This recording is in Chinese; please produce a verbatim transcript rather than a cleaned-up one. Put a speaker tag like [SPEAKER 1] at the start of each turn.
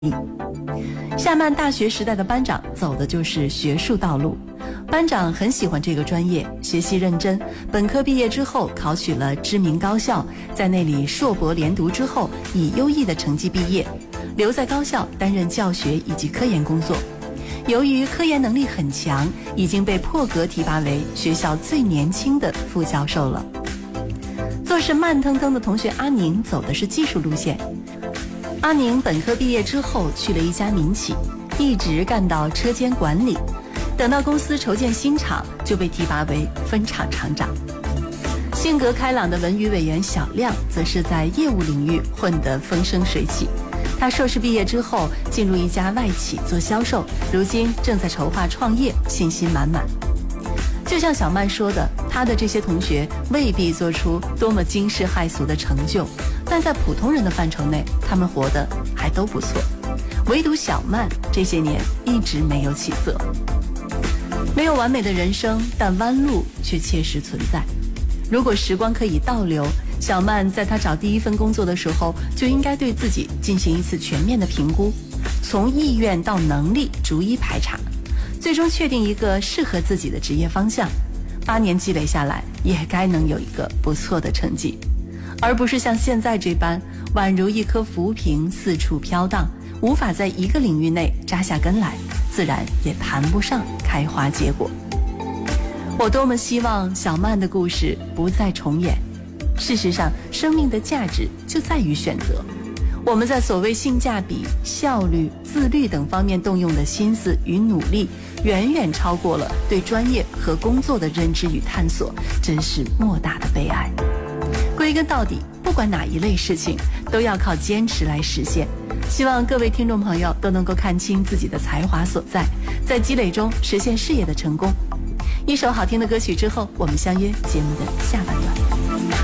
[SPEAKER 1] 夏曼大学时代的班长走的就是学术道路，班长很喜欢这个专业，学习认真，本科毕业之后考取了知名高校，在那里硕博连读之后，以优异的成绩毕业，留在高校担任教学以及科研工作。由于科研能力很强，已经被破格提拔为学校最年轻的副教授了。做事慢腾腾的同学阿宁走的是技术路线。阿宁本科毕业之后去了一家民企，一直干到车间管理，等到公司筹建新厂，就被提拔为分厂厂长。性格开朗的文娱委员小亮则是在业务领域混得风生水起。他硕士毕业之后进入一家外企做销售，如今正在筹划创业，信心满满。就像小曼说的，他的这些同学未必做出多么惊世骇俗的成就，但在普通人的范畴内，他们活得还都不错。唯独小曼这些年一直没有起色。没有完美的人生，但弯路却切实存在。如果时光可以倒流，小曼在她找第一份工作的时候，就应该对自己进行一次全面的评估，从意愿到能力逐一排查，最终确定一个适合自己的职业方向。八年积累下来，也该能有一个不错的成绩，而不是像现在这般宛如一颗浮萍四处飘荡，无法在一个领域内扎下根来，自然也谈不上开花结果。我多么希望小曼的故事不再重演。事实上，生命的价值就在于选择。我们在所谓性价比、效率、自律等方面动用的心思与努力，远远超过了对专业和工作的认知与探索，真是莫大的悲哀。归根到底，不管哪一类事情，都要靠坚持来实现。希望各位听众朋友都能够看清自己的才华所在，在积累中实现事业的成功。一首好听的歌曲之后，我们相约节目的下半段。